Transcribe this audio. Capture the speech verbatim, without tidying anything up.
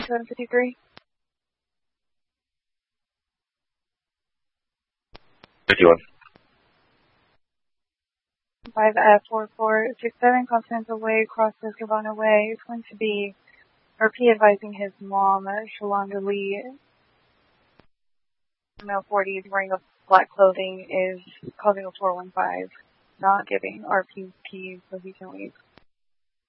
seven fifty-three. fifty-one. five F four four six seven, Continental Way, Cross Escabana Way. It's going to be R P advising his mom, Shalonda Lee, male forty, is wearing a black clothing, is causing a four one five, not giving R P P so he can leave.